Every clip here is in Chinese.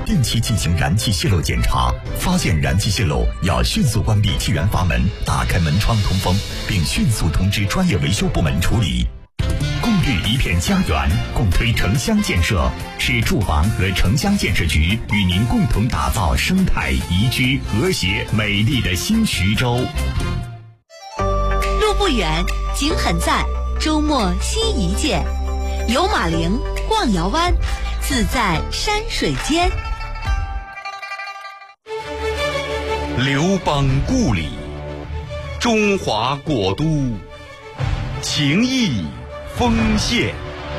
定期进行燃气泄漏检查，发现燃气泄漏要迅速关闭气源阀门，打开门窗通风，并迅速通知专业维修部门处理。共育一片家园，共推城乡建设，是住房和城乡建设局与您共同打造生态宜居、和谐、美丽的新徐州。 路不远，景很赞，周末新一见，游马陵，逛瑶湾，自在山水间。 刘邦故里，中华国都，情谊丰县。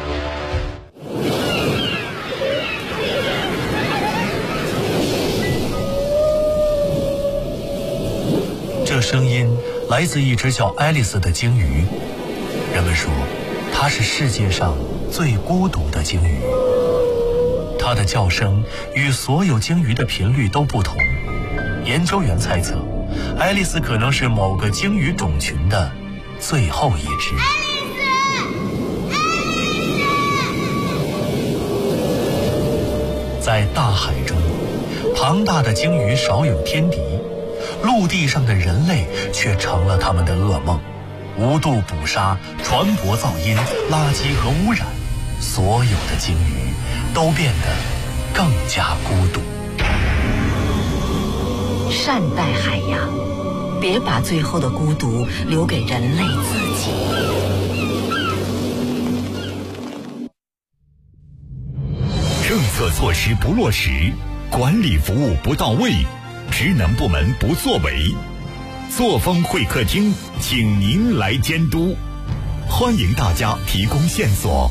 这声音来自一只叫爱丽丝的鲸鱼。人们说，它是世界上最孤独的鲸鱼。它的叫声与所有鲸鱼的频率都不同。研究员猜测，爱丽丝可能是某个鲸鱼种群的最后一只。在大海中，庞大的鲸鱼少有天敌，陆地上的人类却成了他们的噩梦。无度捕杀、船舶噪音、垃圾和污染，所有的鲸鱼都变得更加孤独。 善待海洋，别把最后的孤独留给人类自己。 政策措施不落实，管理服务不到位，职能部门不作为，作风会客厅请您来监督，欢迎大家提供线索。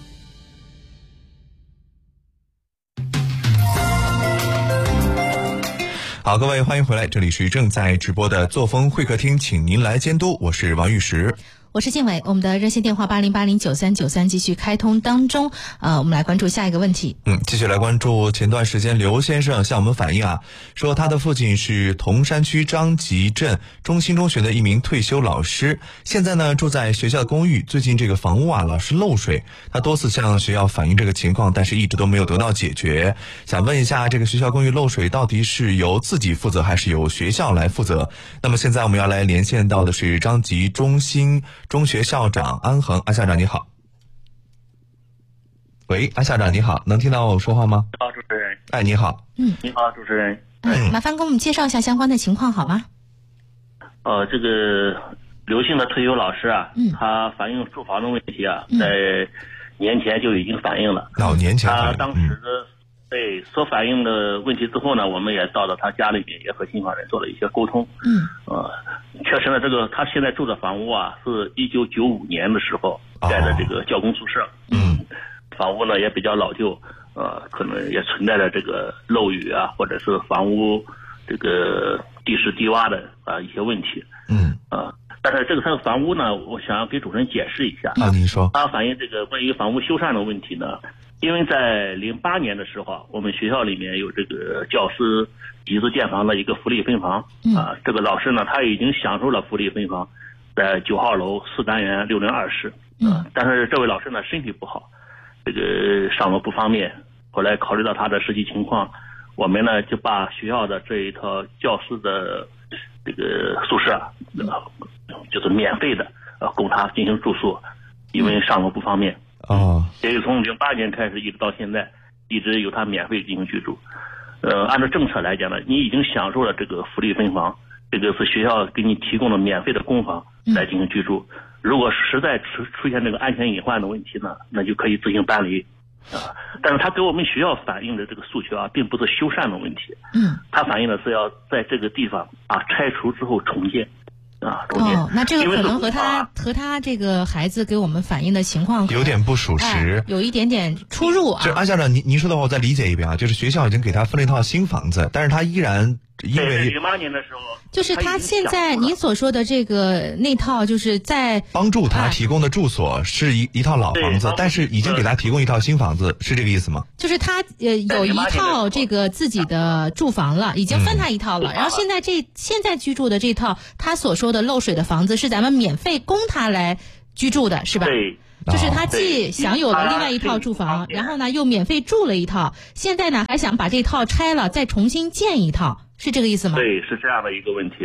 好，各位欢迎回来，这里是正在直播的作风会客厅，请您来监督，我是王玉石。 我是静伟，我们的热线电话80809393继续开通当中。我们来关注下一个问题。 继续来关注前段时间刘先生向我们反映说他的父亲是铜山区张集镇中心中学的一名退休老师，现在呢住在学校的公寓，最近这个房屋老是漏水，他多次向学校反映这个情况，但是一直都没有得到解决。想问一下，这个学校公寓漏水到底是由自己负责还是由学校来负责？那么现在我们要来连线到的是张集中心中学校长安恒。安校长你好。喂，安校长你好，能听到我说话吗？ 好，主持人。 哎，你好。 你好，主持人。 麻烦给我们介绍一下相关的情况好吗？ 这个刘姓的退休老师他反映住房的问题在年前就已经反映了。 年前反映。 他当时对所反映的问题之后呢，我们也到了他家里面，也和信访人做了一些沟通。确实呢，这个他现在住的房屋是1995年的时候盖的这个教工宿舍。房屋呢也比较老旧，可能也存在着这个漏雨或者是房屋这个地势低洼的一些问题。但是这个房屋呢，我想要给主持人解释一下。 您说。 他反映这个关于房屋修缮的问题呢，因为在08年的时候，我们学校里面有这个教师集资建房的一个福利分房。这个老师呢，他已经享受了福利分房，在9号楼4单元602室。但是这位老师呢身体不好，这个上楼不方便。后来考虑到他的实际情况，我们呢就把学校的这一套教师的这个宿舍，就是免费的供他进行住宿，因为上楼不方便。也就从08年开始一直到现在，一直由他免费进行居住。按照政策来讲呢，你已经享受了这个福利分房，这个是学校给你提供的免费的公房来进行居住。如果实在出现这个安全隐患的问题呢，那就可以自行搬离。但是他给我们学校反映的这个诉求并不是修缮的问题。他反映的是要在这个地方拆除之后重建。 那这个可能和他这个孩子给我们反映的情况有点不属实， 有一点点出入这安校长，您说的话我再理解一遍就是学校已经给他分了一套新房子，但是他依然因为 08年的时候， 就是他现在您所说的这个那套，就是在帮助他提供的住所是一套老房子，但是已经给他提供一套新房子，是这个意思吗？ 就是他有一套这个自己的住房了，已经分他一套了，然后现在居住的这套他所说的漏水的房子是咱们免费供他来居住的，是吧？ 对。 就是他既享有了另外一套住房，然后呢又免费住了一套，现在呢还想把这套拆了再重新建一套，是这个意思吗？ 对，是这样的一个问题。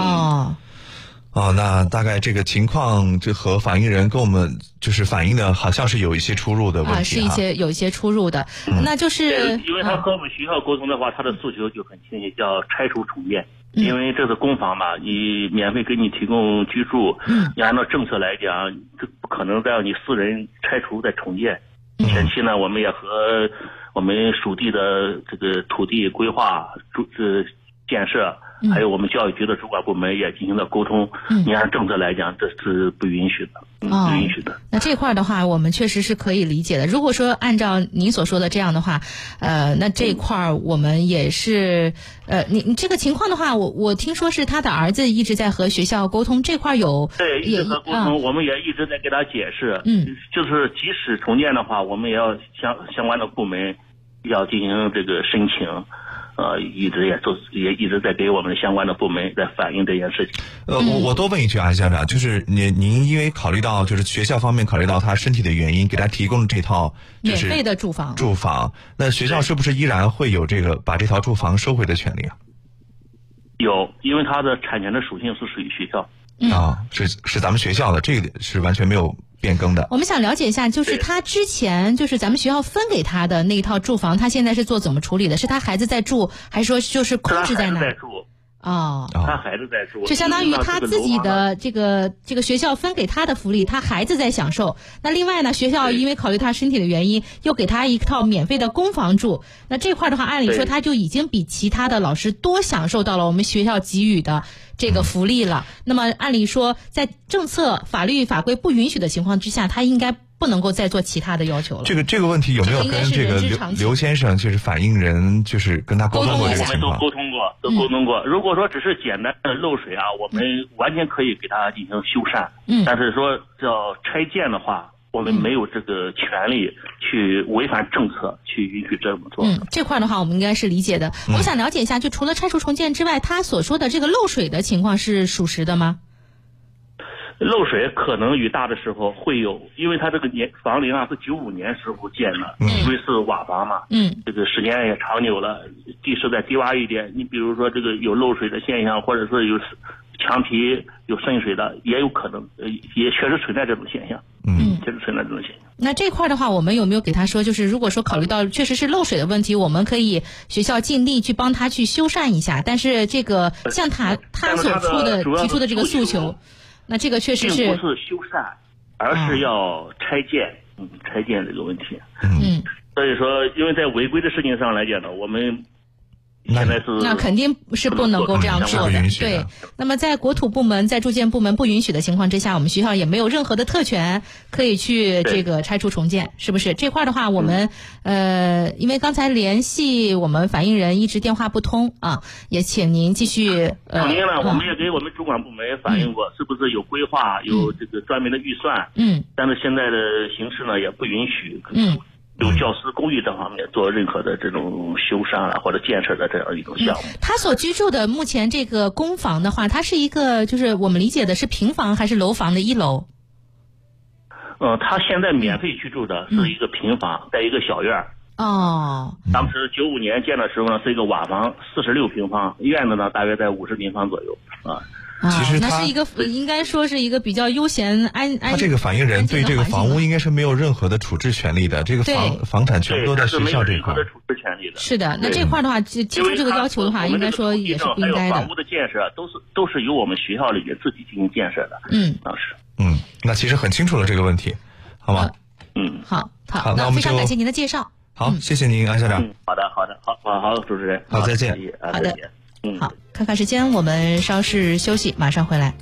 那大概这个情况就和反映人跟我们就是反映的好像是有一些出入的问题是有一些出入的。那就是因为他和我们学校沟通的话，他的诉求就很清晰，叫拆除重建。因为这是公房嘛，你免费给你提供居住，你按照政策来讲，这不可能再让你私人拆除再重建。前期呢，我们也和我们属地的这个土地规划建设，还有我们教育局的主管部门也进行了沟通。你按政策来讲，这是不允许的，不允许的。 那这块的话，我们确实是可以理解的。如果说按照您所说的这样的话，那这块我们也是，你这个情况的话，我听说是他的儿子一直在和学校沟通，这块有对一直在沟通，我们也一直在给他解释。就是即使重建的话，我们也要相关的部门要进行这个申请。一直在给我们相关的部门在反映这件事情。 我多问一句啊，校长，就是您因为考虑到就是学校方面考虑到他身体的原因，给他提供了这套就是免费的住房， 那学校是不是依然会有这个把这套住房收回的权利啊？ 有，因为它的产权的属性是属于学校。 是咱们学校的，这个是完全没有变更的。 我们想了解一下，就是他之前就是咱们学校分给他的那一套住房，他现在是做怎么处理的？是他孩子在住，还是说就是空置在那？ 他孩子在住， 就相当于他自己的这个学校分给他的福利，他孩子在享受。那另外呢，学校因为考虑他身体的原因，又给他一套免费的公房住。那这块的话，按理说他就已经比其他的老师多享受到了我们学校给予的这个福利了。那么按理说，在政策、法律法规不允许的情况之下，他应该不能够再做其他的要求了。 这个问题有没有跟这个刘先生就是反映人就是跟他沟通过这个情况？ 我们都沟通过。如果说只是简单的漏水啊，我们完全可以给他进行修缮。但是说要拆建的话，我们没有这个权利去违反政策去允许这么做。 这块的话我们应该是理解的。我想了解一下，就除了拆除重建之外，他所说的这个漏水的情况是属实的吗？ 漏水可能与大的时候会有，因为它这个房龄啊是95年时候建的，因为是瓦房嘛，这个时间也长久了，地势再低洼一点，你比如说这个有漏水的现象，或者说有墙皮有渗水的，也有可能，也确实存在这种现象，确实存在这种现象。 那这块的话，我们有没有给他说，就是如果说考虑到确实是漏水的问题，我们可以学校尽力去帮他去修缮一下，但是这个像他所提出的这个诉求。那这个确实是并不是修缮，而是要拆建，拆建这个问题。所以说，因为在违规的事情上来讲呢，我们现在是那肯定是不能够这样做的。对，那么在国土部门、在住建部门不允许的情况之下，我们学校也没有任何的特权可以去这个拆除重建，是不是？这块的话，我们因为刚才联系我们反映人一直电话不通啊，也请您继续肯定了，我们也给我们主管部门反映过，是不是有规划、有这个专门的预算？但是现在的形势呢，也不允许。有教师公寓这方面做任何的这种修缮啊或者建设的这样一种项目。 他所居住的目前这个公房的话，它是一个就是我们理解的是平房还是楼房的一楼？ 他现在免费居住的是一个平房，在一个小院儿。当时95年建的时候呢，是一个瓦房，46平方，院子呢大约在50平方左右啊。 其实那是一个应该说是一个比较悠闲安。 他这个反映人对这个房屋应该是没有任何的处置权利的，这个房产全部都在学校这块。 是的，那这块的话提出这个要求的话，应该说也是不应该的。 房屋的建设都是由我们学校里面自己进行建设的。当时。 那其实很清楚了这个问题，好吗？ 好，那非常感谢您的介绍。 好，谢谢您，安校长。 好，主持人。 好，再见。 好的。好，看看时间，我们稍事休息，马上回来。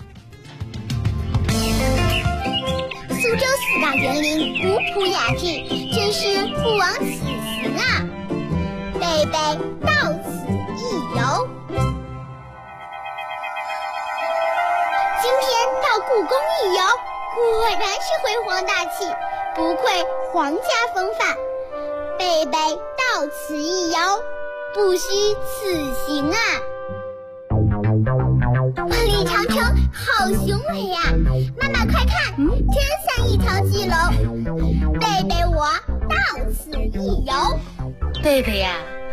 苏州4大园林古朴雅致，真是不枉此行啊！贝贝到此一游。今天到故宫一游，果然是辉煌大气，不愧皇家风范。贝贝到此一游，不虚此行啊！ 万里长城好雄伟呀！妈妈快看，真像一条巨龙。贝贝我到此一游。 贝贝呀，